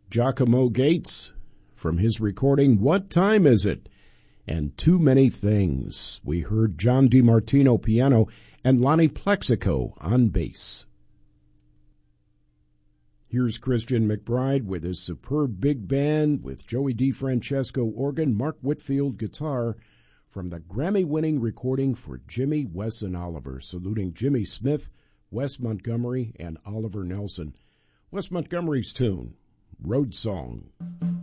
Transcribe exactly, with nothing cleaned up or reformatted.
Giacomo Gates from his recording What Time Is It? And Too Many Things. We heard John DiMartino piano and Lonnie Plexico on bass. Here's Christian McBride with his superb big band with Joey DeFrancesco organ, Mark Whitfield guitar, from the Grammy-winning recording for Jimmy, Wes, and Oliver, saluting Jimmy Smith, Wes Montgomery, and Oliver Nelson. Wes Montgomery's tune, Road Song.